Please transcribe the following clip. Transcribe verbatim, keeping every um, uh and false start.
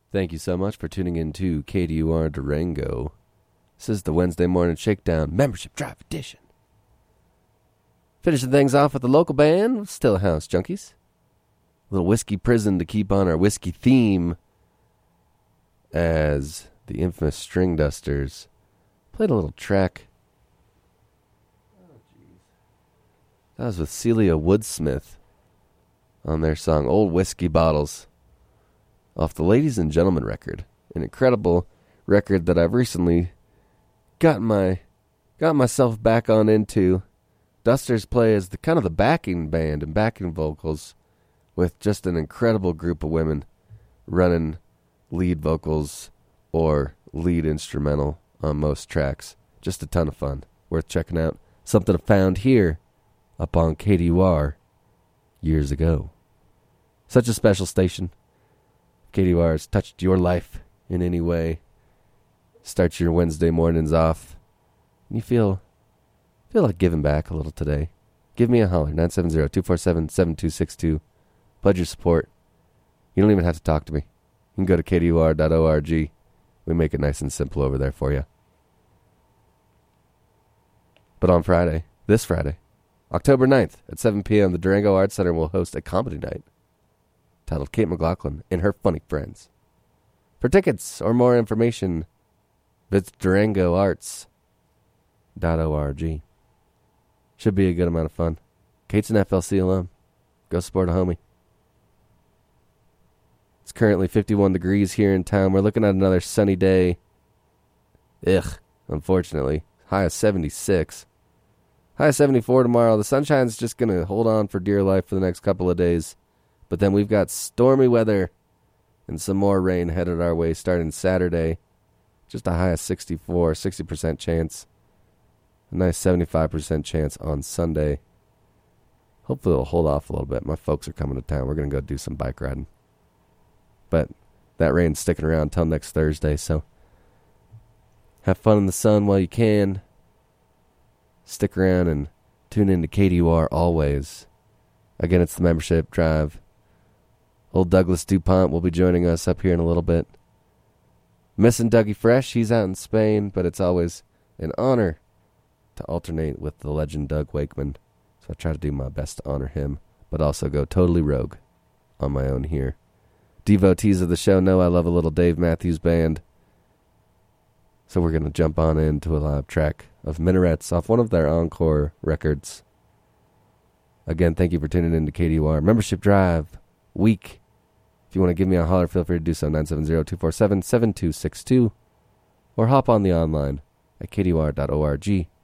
Thank you so much for tuning in to K D U R Durango. This is the Wednesday Morning Shakedown Membership Drive Edition. Finishing things off with the local band, Stillhouse Junkies. A little Whiskey Prison to keep on our whiskey theme, as the infamous String Dusters played a little track. Oh, jeez. That was with Celia Woodsmith on their song Old Whiskey Bottles, off the Ladies and Gentlemen record. An incredible record that I've recently got my got myself back on into. Dusters play as the kind of the backing band and backing vocals, with just an incredible group of women running lead vocals or lead instrumental on most tracks. Just a ton of fun. Worth checking out. Something I found here up on K D U R years ago. Such a special station. K D U R has touched your life in any way. Start your Wednesday mornings off, and you feel feel like giving back a little today. Give me a holler, nine seven zero, two four seven, seven two six two. Pledge your support. You don't even have to talk to me. You can go to K D U R dot org. We make it nice and simple over there for you. But on Friday, this Friday, October ninth at seven p.m., the Durango Arts Center will host a comedy night titled Kate McLaughlin and Her Funny Friends. For tickets or more information, visit durango arts dot org. Should be a good amount of fun. Kate's an F L C alum. Go support a homie. It's currently fifty-one degrees here in town. We're looking at another sunny day. Ugh, unfortunately. High of seventy-six. High of seventy-four tomorrow. The sunshine's just going to hold on for dear life for the next couple of days. But then we've got stormy weather and some more rain headed our way starting Saturday. Just a high of sixty-four, sixty percent chance. A nice seventy-five percent chance on Sunday. Hopefully it'll hold off a little bit. My folks are coming to town. We're going to go do some bike riding. But that rain's sticking around until next Thursday, so have fun in the sun while you can. Stick around and tune in to K D U R always. Again, it's the membership drive. Old Douglas DuPont will be joining us up here in a little bit. Missing Dougie Fresh. He's out in Spain, but it's always an honor to alternate with the legend Doug Wakeman. So I try to do my best to honor him, but also go totally rogue on my own here. Devotees of the show know I love a little Dave Matthews Band. So we're going to jump on into a live track of Minarets off one of their Encore records. Again, thank you for tuning in to K D U R Membership Drive Week. If you want to give me a holler, feel free to do so, nine seven zero, two four seven, seven two six two. Or hop on the online at K D U R dot org.